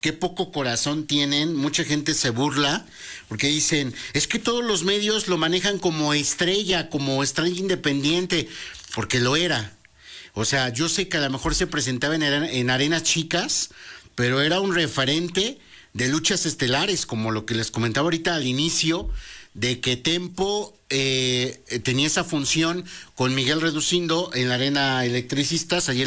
qué poco corazón tienen. Mucha gente se burla porque dicen, es que todos los medios lo manejan como estrella independiente, porque lo era. O sea, yo sé que a lo mejor se presentaba en arenas chicas, pero era un referente de luchas estelares, como lo que les comentaba ahorita al inicio, de que Tempo tenía esa función con Miguel Reducindo en la arena Electricistas, ayer